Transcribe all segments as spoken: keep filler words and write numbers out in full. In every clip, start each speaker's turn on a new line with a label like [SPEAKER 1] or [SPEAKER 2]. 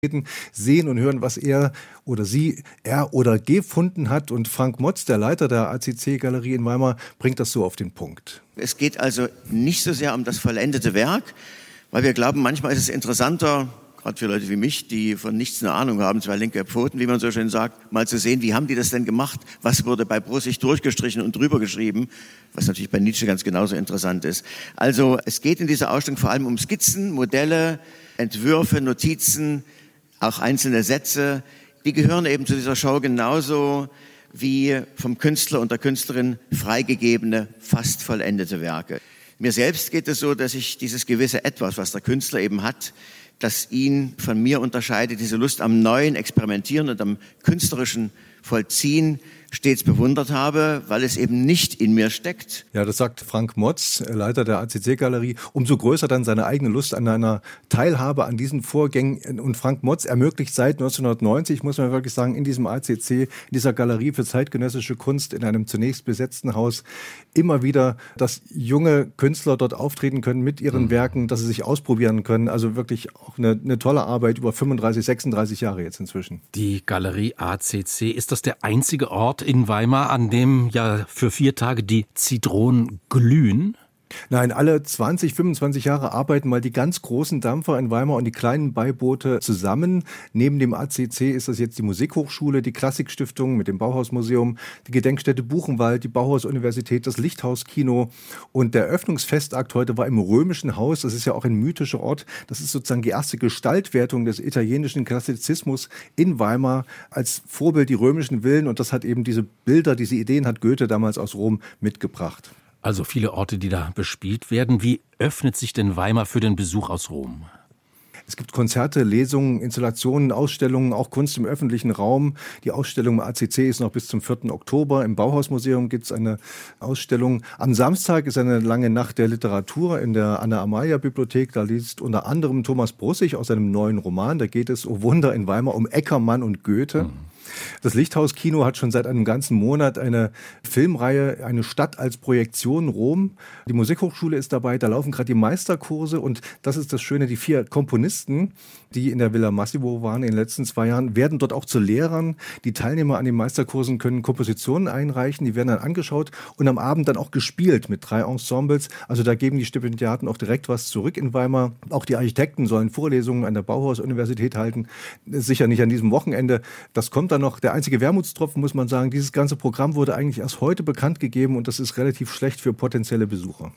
[SPEAKER 1] sehen und hören, was er oder sie, er oder gefunden hat. Und Frank Motz, der Leiter der A C C-Galerie in Weimar, bringt das so auf den Punkt.
[SPEAKER 2] Es geht also nicht so sehr um das vollendete Werk, weil wir glauben, manchmal ist es interessanter, gerade für Leute wie mich, die von nichts eine Ahnung haben, zwei linke Pfoten, wie man so schön sagt, mal zu sehen, wie haben die das denn gemacht? Was wurde bei Brussig durchgestrichen und drüber geschrieben? Was natürlich bei Nietzsche ganz genauso interessant ist. Also es geht in dieser Ausstellung vor allem um Skizzen, Modelle, Entwürfe, Notizen, auch einzelne Sätze. Die gehören eben zu dieser Show genauso wie vom Künstler und der Künstlerin freigegebene, fast vollendete Werke. Mir selbst geht es so, dass ich dieses gewisse Etwas, was der Künstler eben hat, das ihn von mir unterscheidet, diese Lust am neuen Experimentieren und am künstlerischen Vollziehen stets bewundert habe, weil es eben nicht in mir steckt.
[SPEAKER 1] Ja, das sagt Frank Motz, Leiter der A C C-Galerie. Umso größer dann seine eigene Lust an einer Teilhabe an diesen Vorgängen. Und Frank Motz ermöglicht seit neunzehnhundertneunzig, muss man wirklich sagen, in diesem A C C, in dieser Galerie für zeitgenössische Kunst, in einem zunächst besetzten Haus, immer wieder, dass junge Künstler dort auftreten können mit ihren mhm. Werken, dass sie sich ausprobieren können. Also wirklich auch eine, eine tolle Arbeit über fünfunddreißig, sechsunddreißig Jahre jetzt inzwischen.
[SPEAKER 3] Die Galerie A C C, ist das der einzige Ort in Weimar, an dem ja für vier Tage die Zitronen glühen?
[SPEAKER 1] Nein, alle zwanzig, fünfundzwanzig Jahre arbeiten mal die ganz großen Dampfer in Weimar und die kleinen Beiboote zusammen. Neben dem A C C ist das jetzt die Musikhochschule, die Klassikstiftung mit dem Bauhausmuseum, die Gedenkstätte Buchenwald, die Bauhaus-Universität, das Lichthauskino. Und der Eröffnungsfestakt heute war im Römischen Haus. Das ist ja auch ein mythischer Ort. Das ist sozusagen die erste Gestaltwertung des italienischen Klassizismus in Weimar. Als Vorbild die römischen Villen. Und das hat eben diese Bilder, diese Ideen hat Goethe damals aus Rom mitgebracht.
[SPEAKER 3] Also viele Orte, die da bespielt werden. Wie öffnet sich denn Weimar für den Besuch aus Rom?
[SPEAKER 1] Es gibt Konzerte, Lesungen, Installationen, Ausstellungen, auch Kunst im öffentlichen Raum. Die Ausstellung im A C C ist noch bis zum vierten Oktober. Im Bauhausmuseum gibt es eine Ausstellung. Am Samstag ist eine lange Nacht der Literatur in der Anna-Amalia-Bibliothek. Da liest unter anderem Thomas Brussig aus seinem neuen Roman. Da geht es, oh Wunder, in Weimar um Eckermann und Goethe. Mhm. Das Lichthauskino hat schon seit einem ganzen Monat eine Filmreihe, eine Stadt als Projektion Rom. Die Musikhochschule ist dabei, da laufen gerade die Meisterkurse und das ist das Schöne, die vier Komponisten, die in der Villa Massimo waren in den letzten zwei Jahren, werden dort auch zu Lehrern. Die Teilnehmer an den Meisterkursen können Kompositionen einreichen, die werden dann angeschaut und am Abend dann auch gespielt mit drei Ensembles. Also da geben die Stipendiaten auch direkt was zurück in Weimar. Auch die Architekten sollen Vorlesungen an der Bauhaus-Universität halten. Sicher nicht an diesem Wochenende. Das kommt dann noch. Der einzige Wermutstropfen, muss man sagen, dieses ganze Programm wurde eigentlich erst heute bekannt gegeben und das ist relativ schlecht für potenzielle Besucher.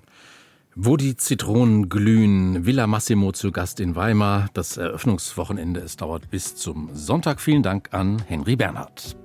[SPEAKER 3] Wo die Zitronen glühen, Villa Massimo zu Gast in Weimar. Das Eröffnungswochenende, es dauert bis zum Sonntag. Vielen Dank an Henry Bernhard.